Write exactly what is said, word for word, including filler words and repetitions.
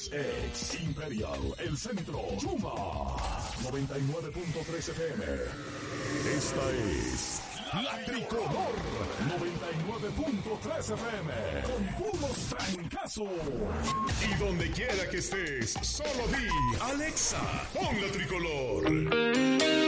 Ex Imperial, El Centro, Chuma, noventa y nueve punto tres F M. Esta es La Tricolor, noventa y nueve punto tres F M, con puros trancazos. Y donde quiera que estés, solo di, Alexa, pon La Tricolor.